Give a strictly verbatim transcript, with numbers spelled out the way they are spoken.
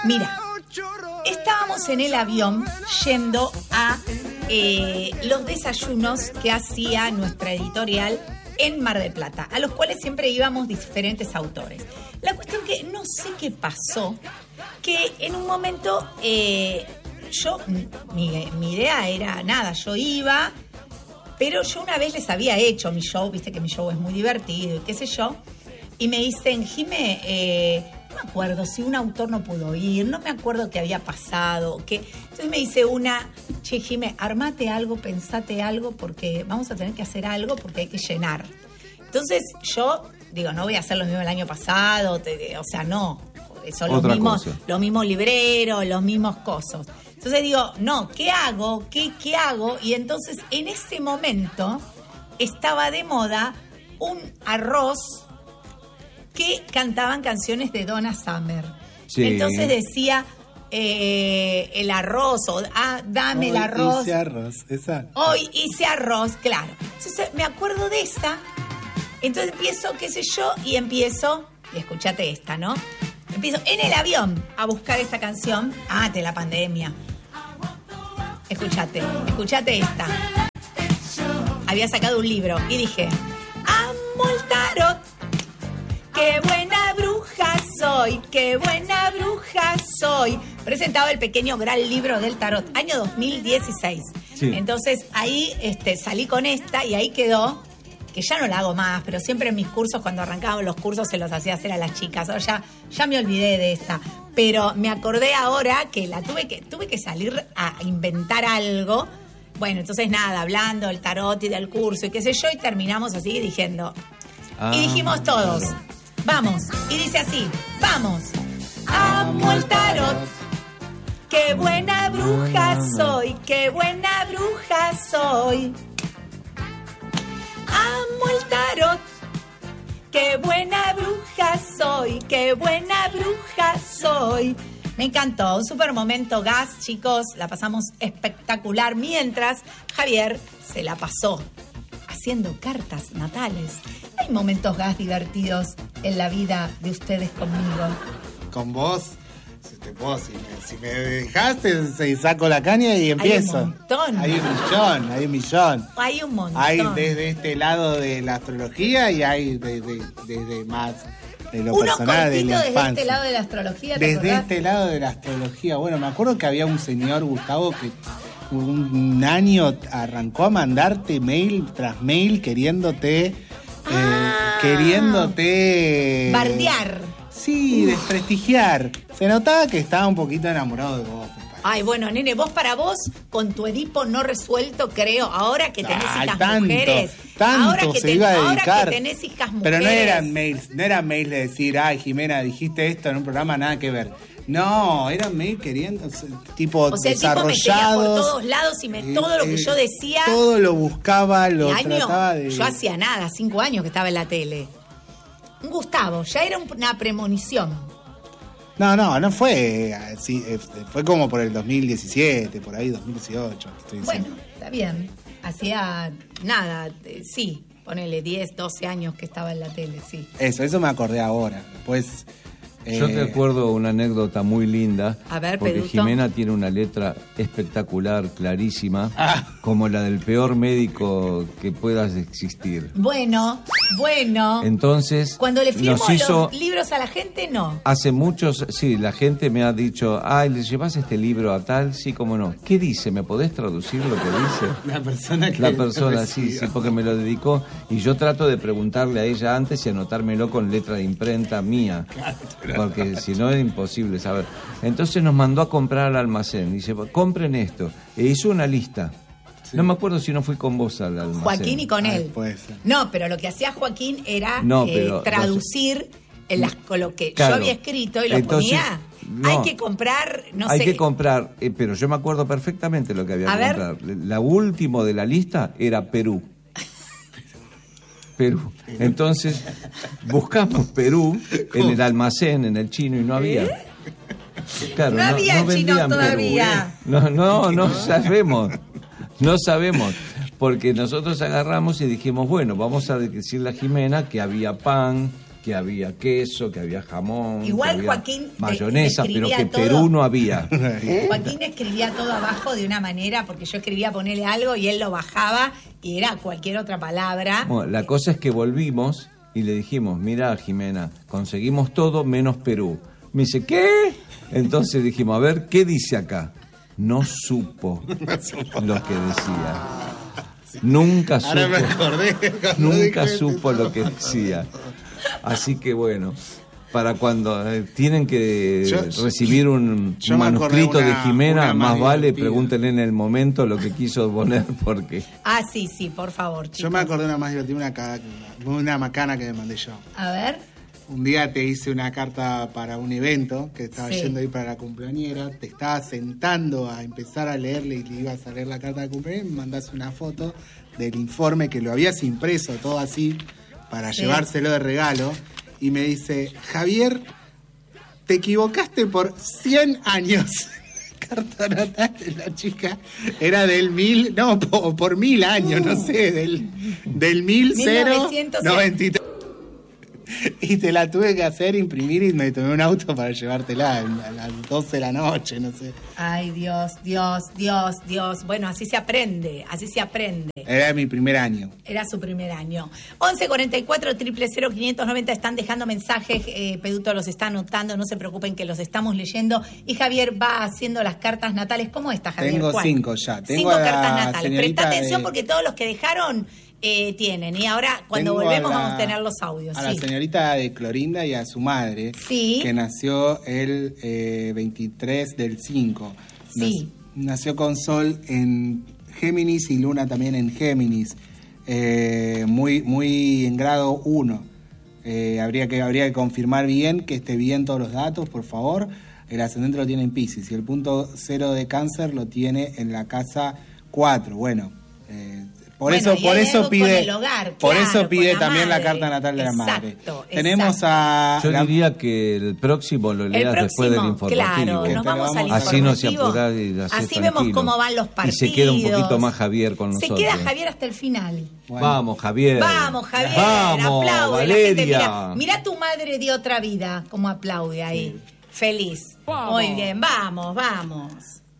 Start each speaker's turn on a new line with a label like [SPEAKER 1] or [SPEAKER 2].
[SPEAKER 1] Mira, estábamos en el avión yendo a eh, los desayunos que hacía nuestra editorial en Mar del Plata, a los cuales siempre íbamos diferentes autores. La cuestión que no sé qué pasó, que en un momento eh, yo, mi, mi idea era nada, yo iba, pero yo una vez les había hecho mi show, viste que mi show es muy divertido y qué sé yo, y me dicen, Jimé, eh, no me acuerdo si un autor no pudo ir, no me acuerdo qué había pasado, qué. Entonces me dice una, che, Jimé, armate algo, pensate algo, porque vamos a tener que hacer algo porque hay que llenar. Entonces yo digo, no voy a hacer lo mismo el año pasado, te, o sea, no, son los mismos, los mismos libreros, los mismos cosos. Entonces digo, no, ¿qué hago? ¿Qué, qué hago? Y entonces en ese momento estaba de moda un arroz que cantaban canciones de Donna Summer. Sí. Entonces decía eh, el arroz, o ah, dame
[SPEAKER 2] Hoy
[SPEAKER 1] el arroz.
[SPEAKER 2] hice arroz, esa.
[SPEAKER 1] Hoy hice arroz, claro. Entonces me acuerdo de esa, entonces empiezo, qué sé yo, y empiezo, y escuchate esta, ¿no? Empiezo en el avión a buscar esta canción. Ah, de la pandemia. Escuchate, escuchate esta. Había sacado un libro y dije, amo el tarot. ¡Qué buena bruja soy! ¡Qué buena bruja soy! Presentaba el pequeño gran libro del tarot, año dos mil dieciséis. Sí. Entonces ahí este, salí con esta y ahí quedó, que ya no la hago más, pero siempre en mis cursos, cuando arrancaban los cursos, se los hacía hacer a las chicas. Ahora ya, ya me olvidé de esta. Pero me acordé ahora que la tuve que, tuve que salir a inventar algo. Bueno, entonces nada, hablando del tarot y del curso y qué sé yo, y terminamos así diciendo. Ah, y dijimos todos. Claro. Vamos, y dice así, vamos, amo el tarot, qué buena bruja soy, qué buena bruja soy. Amo el tarot, qué buena bruja soy, qué buena bruja soy. Me encantó, un super momento gas, chicos, la pasamos espectacular, mientras Javier se la pasó haciendo cartas natales. Hay momentos gas divertidos en la vida de ustedes conmigo.
[SPEAKER 2] Con vos, si te puedo, si me, si me dejaste, se saco la caña y empiezo.
[SPEAKER 1] Hay un montón.
[SPEAKER 2] Hay un millón, hay un millón.
[SPEAKER 1] Hay un montón.
[SPEAKER 2] Hay desde este lado de la astrología y hay desde, desde más de lo
[SPEAKER 1] Uno
[SPEAKER 2] personal, de la
[SPEAKER 1] desde
[SPEAKER 2] infancia.
[SPEAKER 1] este lado de la astrología, ¿te
[SPEAKER 2] Desde
[SPEAKER 1] acordás?
[SPEAKER 2] este lado de la astrología. Bueno, me acuerdo que había un señor, Gustavo, que un año arrancó a mandarte mail tras mail queriéndote...
[SPEAKER 1] Ah,
[SPEAKER 2] eh, queriéndote...
[SPEAKER 1] bardear.
[SPEAKER 2] Sí, desprestigiar. Se notaba que estaba un poquito enamorado de vos.
[SPEAKER 1] Ay, bueno, nene, vos para vos, con tu Edipo no resuelto, creo, ahora que tenés
[SPEAKER 2] Ay,
[SPEAKER 1] hijas
[SPEAKER 2] tanto,
[SPEAKER 1] mujeres.
[SPEAKER 2] Tanto
[SPEAKER 1] ahora que
[SPEAKER 2] se
[SPEAKER 1] ten,
[SPEAKER 2] iba a
[SPEAKER 1] ahora
[SPEAKER 2] dedicar.
[SPEAKER 1] que tenés hijas mujeres.
[SPEAKER 2] Pero no eran mails, no eran mails de decir, ay, Jimena, dijiste esto en un programa, nada que ver. No, eran mails queriendo, tipo
[SPEAKER 1] o sea,
[SPEAKER 2] desarrollados.
[SPEAKER 1] El tipo me tenía por todos lados y me, eh, todo lo que yo decía.
[SPEAKER 2] Todo lo buscaba, lo
[SPEAKER 1] año,
[SPEAKER 2] trataba de...
[SPEAKER 1] Yo hacía nada, cinco años que estaba en la tele. Un Gustavo, ya era una premonición.
[SPEAKER 2] No, no, no fue así, fue como por el dos mil diecisiete, por ahí dos mil dieciocho. Estoy
[SPEAKER 1] bueno, está bien. Hacía nada, sí, ponele diez, doce años que estaba en la tele, sí.
[SPEAKER 2] Eso, eso me acordé ahora. Después...
[SPEAKER 3] Yo te acuerdo una anécdota muy linda.
[SPEAKER 1] A ver,
[SPEAKER 3] porque
[SPEAKER 1] Peduto.
[SPEAKER 3] Jimena tiene una letra espectacular, clarísima,
[SPEAKER 2] ah.
[SPEAKER 3] como la del peor médico que puedas existir.
[SPEAKER 1] Bueno, bueno.
[SPEAKER 3] Entonces,
[SPEAKER 1] cuando le firmo
[SPEAKER 3] nos hizo,
[SPEAKER 1] los libros a la gente, no.
[SPEAKER 3] Hace muchos, sí, la gente me ha dicho, ay, ¿le llevas este libro a tal? Sí, cómo no. ¿Qué dice? ¿Me podés traducir lo que dice?
[SPEAKER 2] La persona que
[SPEAKER 3] La persona, sí, sí, porque me lo dedicó. Y yo trato de preguntarle a ella antes y anotármelo con letra de imprenta mía.
[SPEAKER 2] Claro.
[SPEAKER 3] Porque si no es imposible saber. Entonces nos mandó a comprar al almacén. Dice, compren esto. E hizo una lista. Sí. No me acuerdo si no fui con vos al almacén.
[SPEAKER 1] Joaquín y con él.
[SPEAKER 2] Ay, puede ser.
[SPEAKER 1] No, pero lo que hacía Joaquín era
[SPEAKER 3] no,
[SPEAKER 1] eh,
[SPEAKER 3] pero,
[SPEAKER 1] traducir
[SPEAKER 3] no,
[SPEAKER 1] las, lo que
[SPEAKER 3] claro,
[SPEAKER 1] yo había escrito y lo
[SPEAKER 3] entonces,
[SPEAKER 1] ponía.
[SPEAKER 3] No,
[SPEAKER 1] hay que comprar, no
[SPEAKER 3] hay
[SPEAKER 1] sé.
[SPEAKER 3] Hay que comprar, eh, pero yo me acuerdo perfectamente lo que había
[SPEAKER 1] a
[SPEAKER 3] que
[SPEAKER 1] ver.
[SPEAKER 3] comprar. La última de la lista era Perú. Perú. Entonces, buscamos Perú en el almacén, en el chino, y no había.
[SPEAKER 1] ¿Eh?
[SPEAKER 3] Claro,
[SPEAKER 1] no, no había
[SPEAKER 3] no
[SPEAKER 1] chino todavía.
[SPEAKER 3] Perú, ¿eh? No, no, no sabemos. No sabemos. Porque nosotros agarramos y dijimos, bueno, vamos a decirle a Jimena que había pan, que había queso, que había jamón,
[SPEAKER 1] Igual
[SPEAKER 3] que había
[SPEAKER 1] Joaquín te-
[SPEAKER 3] mayonesa, pero
[SPEAKER 1] describía
[SPEAKER 3] que
[SPEAKER 1] todo.
[SPEAKER 3] Perú no había.
[SPEAKER 1] Joaquín escribía todo abajo de una manera, porque yo escribía ponerle algo y él lo bajaba y era cualquier otra palabra.
[SPEAKER 3] Bueno, la cosa es que volvimos y le dijimos, mira, Jimena, conseguimos todo menos Perú. Me dice, ¿qué? Entonces dijimos, a ver, ¿qué dice acá? No supo lo que decía. Nunca supo.
[SPEAKER 2] Ahora me acordé.
[SPEAKER 3] Nunca supo lo que decía. Así que bueno, para cuando eh, tienen que
[SPEAKER 2] Yo-
[SPEAKER 3] recibir un,
[SPEAKER 2] yo
[SPEAKER 3] un
[SPEAKER 2] me acordé
[SPEAKER 3] manuscrito
[SPEAKER 2] una-
[SPEAKER 3] de Jimena,
[SPEAKER 2] una más
[SPEAKER 3] más vale
[SPEAKER 2] divertida.
[SPEAKER 3] pregúntenle en el momento lo que quiso poner, porque
[SPEAKER 1] Ah, sí, sí, por favor, chicos.
[SPEAKER 2] Yo me acordé una más divertida, una, ca- una macana que me mandé yo.
[SPEAKER 1] A ver.
[SPEAKER 2] Un día te hice una carta para un evento que estaba
[SPEAKER 1] Sí.
[SPEAKER 2] yendo ahí para la cumpleañera, te estaba sentando a empezar a leerle y le ibas a leer la carta de cumpleaños, me mandaste una foto del informe que lo habías impreso todo así para
[SPEAKER 1] Sí.
[SPEAKER 2] llevárselo de regalo y me dice, Javier, te equivocaste por cien años. Carta natal de la chica era del mil, no, por, por mil años, no sé, del, del mil cero
[SPEAKER 1] mil novecientos
[SPEAKER 2] noventa y tres. Y te la tuve que hacer, imprimir y me tomé un auto para llevártela a las doce de la noche, no sé.
[SPEAKER 1] Ay, Dios, Dios, Dios, Dios. Bueno, así se aprende, así se aprende.
[SPEAKER 2] Era mi primer año.
[SPEAKER 1] Era su primer año. once cuarenta y cuatro, cero cero cero, quinientos noventa están dejando mensajes. Eh, Peduto los está anotando, no se preocupen que los estamos leyendo. Y Javier va haciendo las cartas natales. ¿Cómo está, Javier?
[SPEAKER 2] Tengo
[SPEAKER 1] ¿Cuál?
[SPEAKER 2] cinco ya. Tengo
[SPEAKER 1] cinco
[SPEAKER 2] a la
[SPEAKER 1] cartas natales.
[SPEAKER 2] señorita
[SPEAKER 1] Presta atención
[SPEAKER 2] de-
[SPEAKER 1] porque todos los que dejaron eh, tienen. Y ahora, cuando
[SPEAKER 2] Tengo
[SPEAKER 1] volvemos,
[SPEAKER 2] a la-
[SPEAKER 1] vamos a tener los audios.
[SPEAKER 2] A
[SPEAKER 1] Sí.
[SPEAKER 2] la señorita de Clorinda y a su madre,
[SPEAKER 1] Sí.
[SPEAKER 2] que nació el eh, veintitrés del cinco.
[SPEAKER 1] Sí.
[SPEAKER 2] Nació con Sol en Géminis y Luna también en Géminis. Eh, muy, muy en grado uno. Eh, habría, que, habría que confirmar bien que esté bien todos los datos, por favor. El ascendente lo tiene en Piscis y el punto cero de Cáncer lo tiene en la casa cuatro. Bueno, eh, por
[SPEAKER 1] Bueno,
[SPEAKER 2] eso,
[SPEAKER 1] y
[SPEAKER 2] por
[SPEAKER 1] hay
[SPEAKER 2] eso
[SPEAKER 1] algo con
[SPEAKER 2] pide,
[SPEAKER 1] el hogar,
[SPEAKER 2] por
[SPEAKER 1] claro,
[SPEAKER 2] eso
[SPEAKER 1] con
[SPEAKER 2] pide
[SPEAKER 1] la
[SPEAKER 2] también la
[SPEAKER 1] madre.
[SPEAKER 2] carta natal de la madre.
[SPEAKER 1] Exacto,
[SPEAKER 2] Tenemos
[SPEAKER 1] exacto.
[SPEAKER 2] a
[SPEAKER 3] yo
[SPEAKER 2] la-
[SPEAKER 3] diría que el próximo lo leas
[SPEAKER 1] El
[SPEAKER 3] después del
[SPEAKER 1] próximo,
[SPEAKER 3] informativo.
[SPEAKER 1] claro,
[SPEAKER 2] Que
[SPEAKER 1] nos
[SPEAKER 2] te lo
[SPEAKER 1] vamos al
[SPEAKER 2] vamos a-
[SPEAKER 3] Así no se
[SPEAKER 1] informativo.
[SPEAKER 3] apura y la haces
[SPEAKER 1] Así vemos
[SPEAKER 3] tranquilo.
[SPEAKER 1] cómo van los partidos.
[SPEAKER 3] Y se queda un poquito más Javier con
[SPEAKER 1] Se
[SPEAKER 3] nosotros.
[SPEAKER 1] queda Javier hasta el final.
[SPEAKER 2] Bueno.
[SPEAKER 3] Vamos, Javier.
[SPEAKER 1] Vamos, Javier.
[SPEAKER 3] Vamos,
[SPEAKER 1] aplaude. La gente,
[SPEAKER 3] Valeria.
[SPEAKER 1] mira, mira tu madre de otra vida, como aplaude ahí. Feliz. Muy bien, vamos, vamos.